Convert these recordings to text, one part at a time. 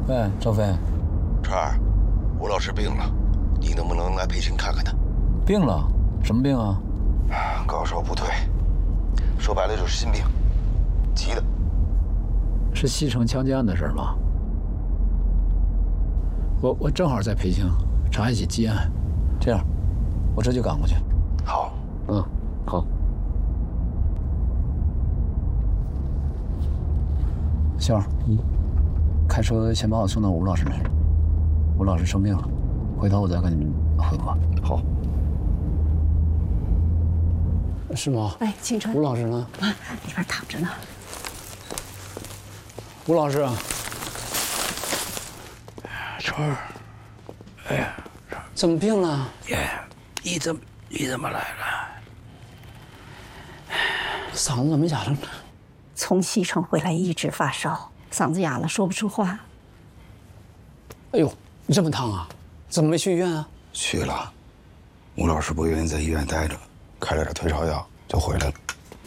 喂，赵飞， 川儿，吴老师病了，你能不能来培训看看他？ 病了？什么病啊？ 高烧不退，说白了就是心病，急的。 是西城枪击案的事吗？我正好在培训查一起积案，这样，我这就赶过去。 好， 好。秀儿，开车先把我送到吴老师那儿。吴老师生病了，回头我再跟你们汇报。 好。 是吗？ 哎，青春， 吴老师呢？ 啊，里边躺着呢。 吴老师啊， 春儿，哎呀， 怎么病了？ 爷，你怎么来了？ 嗓子怎么哑了？ 从西城回来一直发烧，嗓子哑了，说不出话。 哎呦，你这么烫啊？怎么没去医院啊？ 去了，吴老师不愿意在医院待着，开了点退烧药就回来了。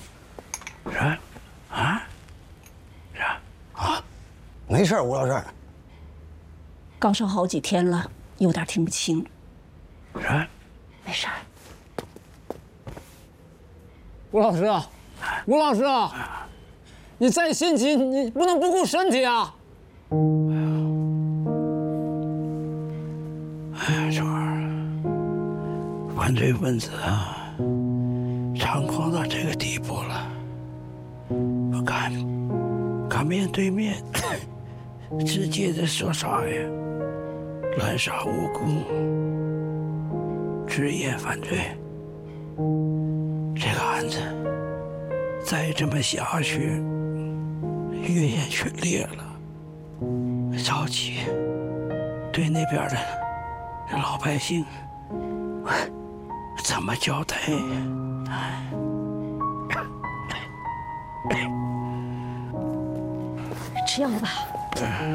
没事，吴老师。 高烧好几天了，有点听不清。没事儿。 吴老师啊，吴老师啊，你再心急，你不能不顾身体啊！ 哎，春儿，犯罪分子啊，猖狂到这个地步了，不敢面对面直接的说啥呀？滥杀无辜，职业犯罪。这个案子再这么下去，越演越烈了。着急，对那边的老百姓怎么交代呀？ 吃药吧。